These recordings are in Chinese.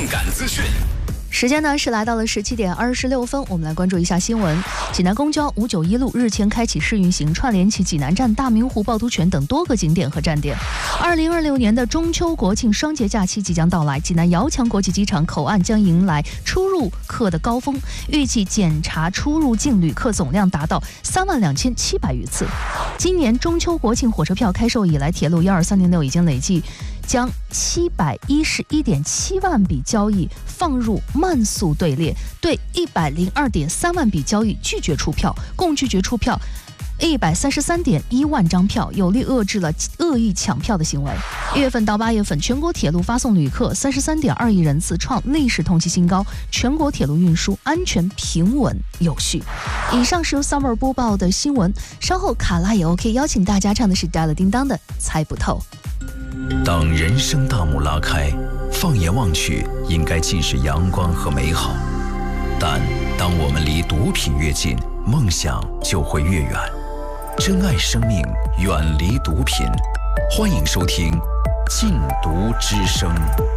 感资讯。 时间呢是来到了17点26分，我们来关注一下新闻。济南公交591路日前开启试运行，串联起济南站、大明湖、趵突泉等多个景点和站点。2026年的中秋国庆双节假期即将到来，济南遥墙国际机场口岸将迎来出入客的高峰，预计检查出入境旅客总量达到32700余次。今年中秋国庆火车票开售以来，铁路12306已经累计将711.7万笔交易放入慢速队列，对102.3万笔交易拒绝出票，共拒绝出票133.1万张票，有力遏制了恶意抢票的行为。1月份到8月份，全国铁路发送旅客33.2亿人次，创历史同期新高。全国铁路运输安全、平稳、有序。以上是由 Summer 播报的新闻，稍后卡拉也 OK 邀请大家唱的是带了叮当的《猜不透》。 当人生大幕拉开，放眼望去，应该尽是阳光和美好。但当我们离毒品越近，梦想就会越远。珍爱生命，远离毒品。欢迎收听《禁毒之声》。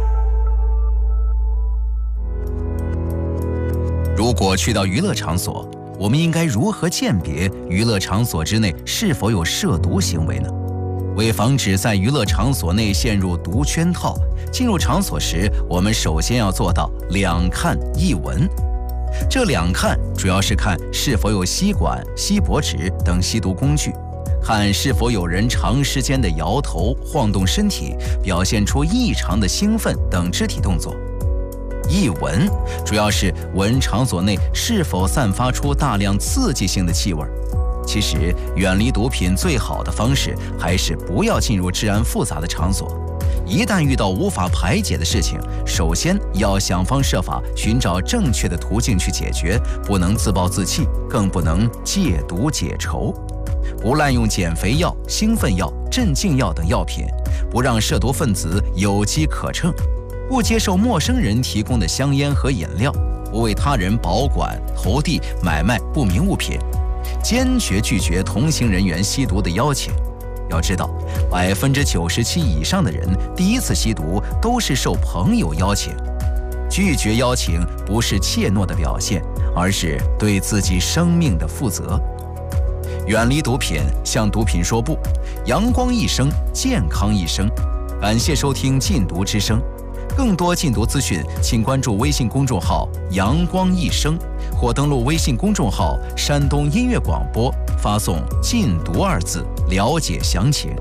如果去到娱乐场所，我们应该如何鉴别娱乐场所之内是否有涉毒行为呢？为防止在娱乐场所内陷入毒圈套，进入场所时，我们首先要做到2看1闻。这2看主要是看是否有吸管、吸脖纸等吸毒工具，看是否有人长时间的摇头、晃动身体，表现出异常的兴奋等肢体动作。1闻主要是闻场所内是否散发出大量刺激性的气味。其实，远离毒品最好的方式还是不要进入治安复杂的场所。一旦遇到无法排解的事情，首先要想方设法寻找正确的途径去解决，不能自暴自弃，更不能戒毒解愁。不滥用减肥药、兴奋药、镇静药等药品，不让涉毒分子有机可乘，不接受陌生人提供的香烟和饮料，不为他人保管、投递、买卖不明物品，坚决拒绝同行人员吸毒的邀请。要知道，97%以上的人第一次吸毒都是受朋友邀请。拒绝邀请不是怯懦的表现，而是对自己生命的负责。远离毒品，向毒品说不，阳光一生，健康一生。感谢收听禁毒之声，更多禁毒资讯，请关注微信公众号阳光一生，或登录微信公众号山东音乐广播，发送禁毒2字了解详情。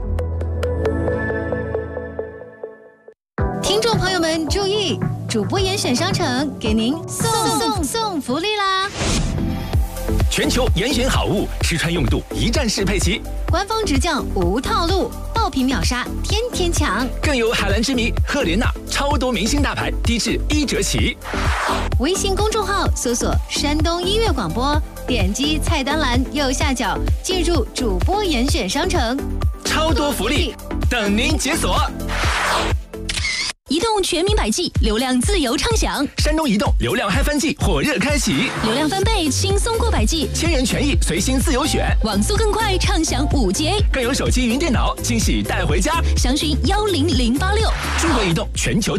听众朋友们注意，主播严选商城给您送福利啦！ 全球严选好物，吃穿用度一站式配齐， 官方直降无套路，爆品秒杀，天天抢， 更有海蓝之谜、赫莲娜超多明星大牌，低至1折起。 微信公众号搜索山东音乐广播，点击菜单栏右下角进入主播严选商城， 超多福利等您解锁。 移动全民百 G， 流量自由畅享。 山东移动流量嗨翻季火热开启， 流量翻倍，轻松过百 G， 千元权益随心自由选， 网速更快，畅享5G， 更有手机云电脑惊喜带回家。 详询10086。 中国移动全球